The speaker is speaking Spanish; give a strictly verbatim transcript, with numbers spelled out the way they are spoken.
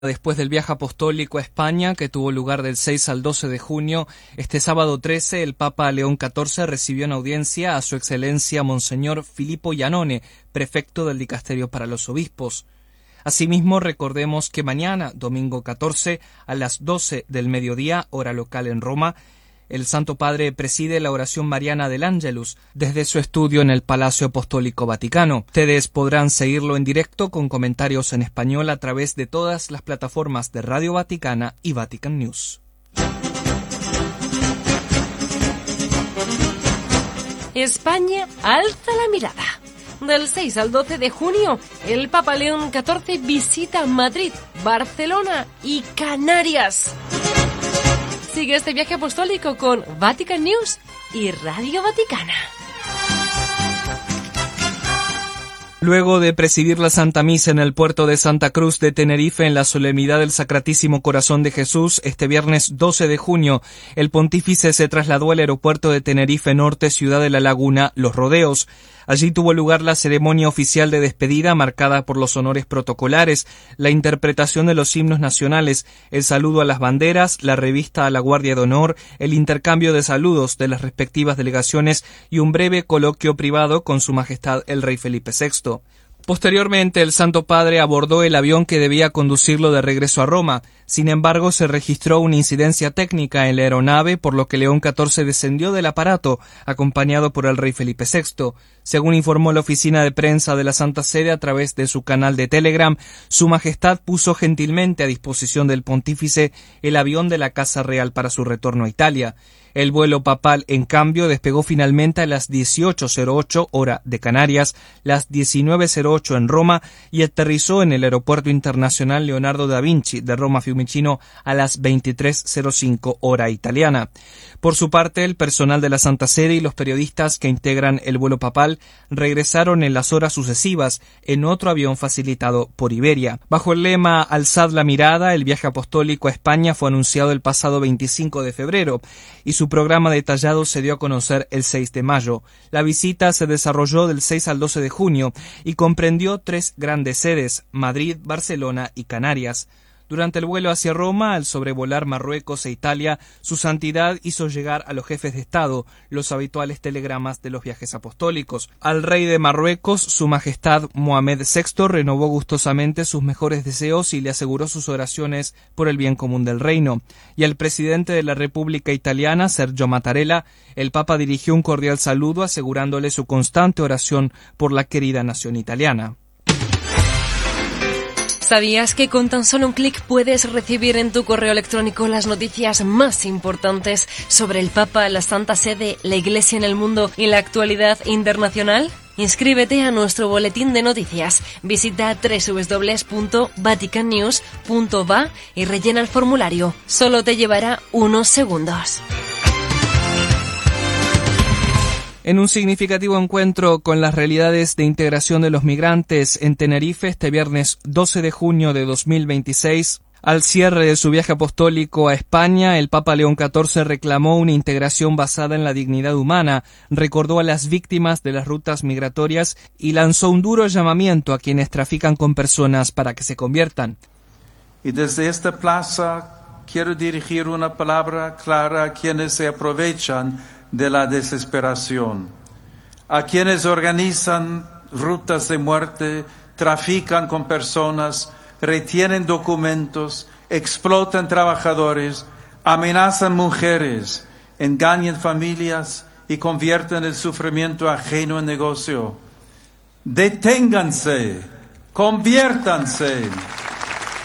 Después del viaje apostólico a España, que tuvo lugar del seis al doce de junio, este sábado trece, el Papa León catorce recibió en audiencia a su excelencia Monseñor Filippo Iannone, prefecto del Dicasterio para los Obispos. Asimismo, recordemos que mañana, domingo catorce, a las doce del mediodía, hora local en Roma, el Santo Padre preside la oración mariana del Ángelus desde su estudio en el Palacio Apostólico Vaticano. Ustedes podrán seguirlo en directo con comentarios en español a través de todas las plataformas de Radio Vaticana y Vatican News. España alza la mirada. Del seis al doce de junio, el Papa León catorce visita Madrid, Barcelona y Canarias. Sigue este viaje apostólico con Vatican News y Radio Vaticana. Luego de presidir la Santa Misa en el puerto de Santa Cruz de Tenerife en la solemnidad del Sacratísimo Corazón de Jesús, este viernes doce de junio, el pontífice se trasladó al aeropuerto de Tenerife Norte, ciudad de la Laguna, Los Rodeos. Allí tuvo lugar la ceremonia oficial de despedida marcada por los honores protocolares, la interpretación de los himnos nacionales, el saludo a las banderas, la revista a la Guardia de Honor, el intercambio de saludos de las respectivas delegaciones y un breve coloquio privado con Su Majestad el Rey Felipe sexto. Posteriormente, el Santo Padre abordó el avión que debía conducirlo de regreso a Roma. Sin embargo, se registró una incidencia técnica en la aeronave, por lo que León catorce descendió del aparato, acompañado por el Rey Felipe sexto. Según informó la oficina de prensa de la Santa Sede a través de su canal de Telegram, Su Majestad puso gentilmente a disposición del pontífice el avión de la Casa Real para su retorno a Italia. El vuelo papal, en cambio, despegó finalmente a las dieciocho cero ocho hora de Canarias, las diecinueve cero ocho en Roma, y aterrizó en el Aeropuerto Internacional Leonardo da Vinci de Roma Fiumicino a las veintitrés cero cinco hora italiana. Por su parte, el personal de la Santa Sede y los periodistas que integran el vuelo papal regresaron en las horas sucesivas en otro avión facilitado por Iberia. Bajo el lema Alzad la mirada, el viaje apostólico a España fue anunciado el pasado veinticinco de febrero y su programa detallado se dio a conocer el seis de mayo. La visita se desarrolló del seis al doce de junio y comprendió tres grandes sedes: Madrid, Barcelona y Canarias. Durante el vuelo hacia Roma, al sobrevolar Marruecos e Italia, su santidad hizo llegar a los jefes de Estado los habituales telegramas de los viajes apostólicos. Al rey de Marruecos, Su Majestad Mohamed sexto, renovó gustosamente sus mejores deseos y le aseguró sus oraciones por el bien común del reino. Y al presidente de la República Italiana, Sergio Mattarella, el Papa dirigió un cordial saludo asegurándole su constante oración por la querida nación italiana. ¿Sabías que con tan solo un clic puedes recibir en tu correo electrónico las noticias más importantes sobre el Papa, la Santa Sede, la Iglesia en el mundo y la actualidad internacional? Inscríbete a nuestro boletín de noticias. Visita doble u doble u doble u punto vatican news punto va y rellena el formulario. Solo te llevará unos segundos. En un significativo encuentro con las realidades de integración de los migrantes en Tenerife este viernes doce de junio de dos mil veintiséis, al cierre de su viaje apostólico a España, el Papa León catorce reclamó una integración basada en la dignidad humana, recordó a las víctimas de las rutas migratorias y lanzó un duro llamamiento a quienes trafican con personas para que se conviertan. Y desde esta plaza quiero dirigir una palabra clara a quienes se aprovechan de la desesperación, a quienes organizan rutas de muerte, trafican con personas, retienen documentos, explotan trabajadores, amenazan mujeres, engañan familias y convierten el sufrimiento ajeno en negocio. Deténganse, conviértanse.